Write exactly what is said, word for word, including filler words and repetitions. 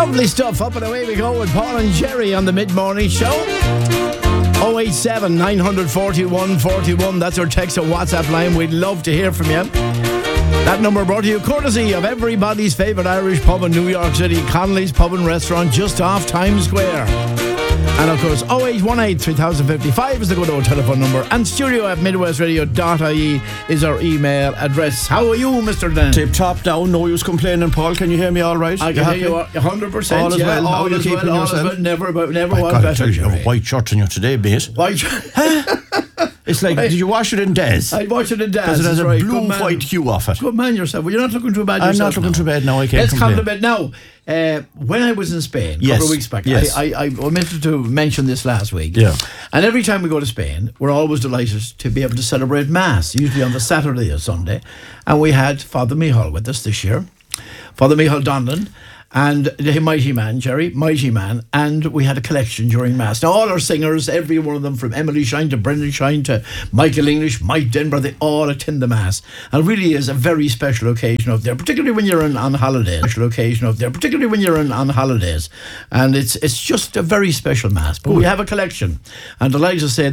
Lovely stuff. Up and away we go with Paul and Jerry on the mid-morning show. oh eight seven, nine four one, four one. That's our text and WhatsApp line. We'd love to hear from you. That number brought to you courtesy of everybody's favourite Irish pub in New York City, Connolly's Pub and Restaurant, just off Times Square. And of course, oh eight one eight, three thousand fifty-five is the good old telephone number. And studio at midwestradio dot I E is our email address. How are you, Mister Dan? Tip top down, no use complaining, Paul. Can you hear me all right? I can hear you one hundred percent. All is yeah, well. all How are you is keeping well, all yourself? is well. Never, but never I was gotta better. tell you, Jerry. a white shirt on you today, mate. White shirt. It's like, did you wash it in Des? I'd watch it in Daz. Because it has a right. blue-white hue off it. Good man yourself. Well, you're not looking too bad I'm yourself not looking now. too bad now. I can't Let's come complain. to bed now. Uh, when I was in Spain a Yes. couple of weeks back, Yes. I, I, I omitted to mention this last week. Yeah. And every time we go to Spain, we're always delighted to be able to celebrate Mass, usually on the Saturday or Sunday. And we had Father Michal with us this year, Father Michal Donlan, and the mighty man, Jerry, mighty man, and we had a collection during Mass. Now, all our singers, every one of them, from Emily Shine to Brendan Shine to Michael English, Mike Denver, they all attend the Mass. And it really is a very special occasion up there, particularly when you're in, on holidays. Special occasion up there, particularly when you're in, on holidays. And it's it's just a very special Mass. But we have a collection. And delighted to say